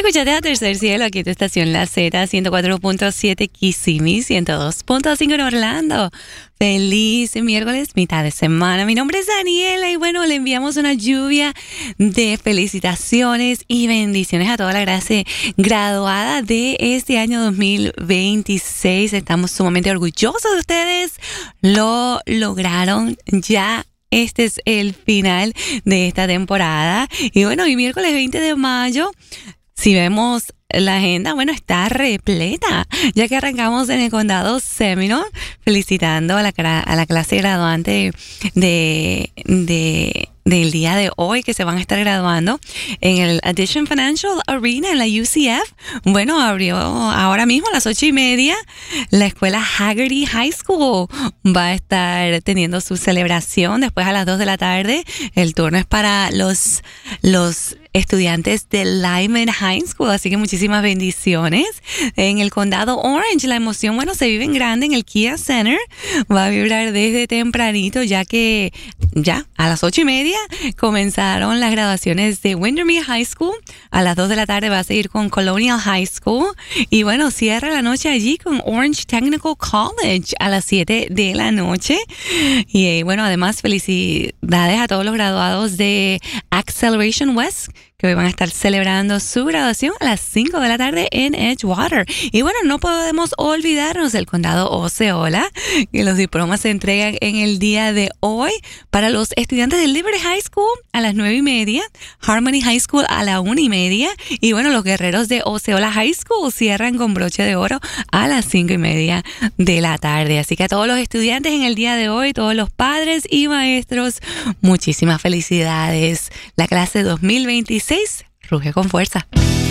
Escúchate a Tercer Cielo, aquí tu estación La Z, 104.7 Kissimmee, 102.5 en Orlando. Feliz miércoles, mitad de semana. Mi nombre es Daniela y bueno, le enviamos una lluvia de felicitaciones y bendiciones a toda la clase graduada de este año 2026. Estamos sumamente orgullosos de ustedes. Lo lograron ya. Este es el final de esta temporada. Y bueno, hoy miércoles 20 de mayo, si vemos la agenda, bueno, está repleta, ya que arrancamos en el condado Seminole, felicitando a la clase graduante del día de hoy, que se van a estar graduando en el Addition Financial Arena en la UCF. Bueno, abrió ahora mismo a las 8:30 la escuela Haggerty High School. Va a estar teniendo su celebración. Después a las 2 de la tarde, el turno es para los estudiantes de Lyman High School, así que muchísimas bendiciones. En el condado Orange, la emoción, bueno, se vive en grande en el Kia Center. Va a vibrar desde tempranito, ya que ya a las 8:30 comenzaron las graduaciones de Windermere High School. A las 2 de la tarde va a seguir con Colonial High School. Y bueno, cierra la noche allí con Orange Technical College a las 7 de la noche. Y bueno, además felicidades a todos los graduados de Acceleration West, que hoy van a estar celebrando su graduación a las 5 de la tarde en Edgewater. Y bueno, no podemos olvidarnos del condado Osceola, que los diplomas se entregan en el día de hoy para los estudiantes de Liberty High School a las 9:30, Harmony High School a la 1:30, y bueno, los guerreros de Osceola High School cierran con broche de oro a las 5:30 de la tarde. Así que a todos los estudiantes en el día de hoy, todos los padres y maestros, muchísimas felicidades. La clase 2026 ruge con fuerza.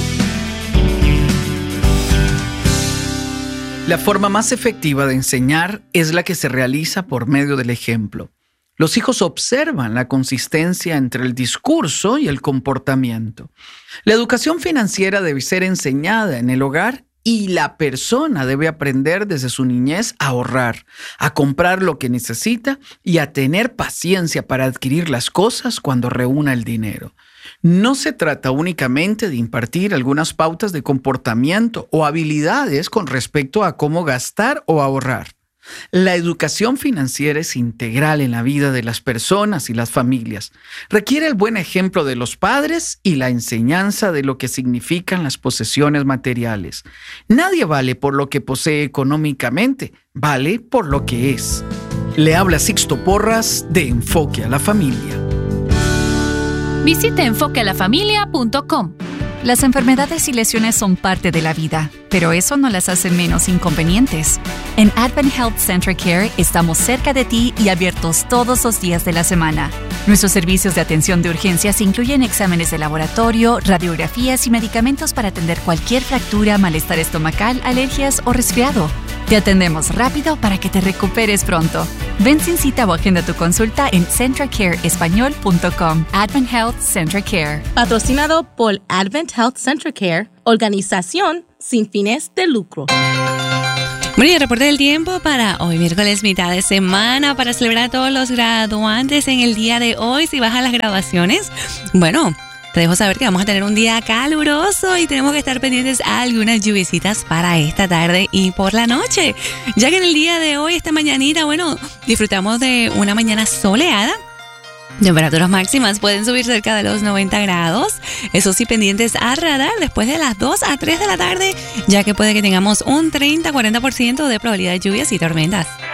La forma más efectiva de enseñar es la que se realiza por medio del ejemplo. Los hijos observan la consistencia entre el discurso y el comportamiento. La educación financiera debe ser enseñada en el hogar y la persona debe aprender desde su niñez a ahorrar, a comprar lo que necesita y a tener paciencia para adquirir las cosas cuando reúna el dinero. No se trata únicamente de impartir algunas pautas de comportamiento o habilidades con respecto a cómo gastar o ahorrar. La educación financiera es integral en la vida de las personas y las familias. Requiere el buen ejemplo de los padres y la enseñanza de lo que significan las posesiones materiales. Nadie vale por lo que posee económicamente, vale por lo que es. Le habla Sixto Porras de Enfoque a la Familia. Visite enfoquealafamilia.com. Las enfermedades y lesiones son parte de la vida, pero eso no las hace menos inconvenientes. En Advent Health Central Care estamos cerca de ti y abiertos todos los días de la semana. Nuestros servicios de atención de urgencias incluyen exámenes de laboratorio, radiografías y medicamentos para atender cualquier fractura, malestar estomacal, alergias o resfriado. Te atendemos rápido para que te recuperes pronto. Ven sin cita o agenda tu consulta en centracareespañol.com. Advent Health Central Care. Patrocinado por Advent Health Central Care, organización sin fines de lucro. Bueno, y el reporte del tiempo para hoy, miércoles, mitad de semana, para celebrar a todos los graduantes en el día de hoy. Si vas a las graduaciones, bueno, te dejo saber que vamos a tener un día caluroso y tenemos que estar pendientes a algunas lluviecitas para esta tarde y por la noche. Ya que en el día de hoy, esta mañanita, bueno, disfrutamos de una mañana soleada. Temperaturas máximas pueden subir cerca de los 90 grados. Eso sí, pendientes a radar después de las 2 a 3 de la tarde, ya que puede que tengamos un 30-40% de probabilidad de lluvias y tormentas.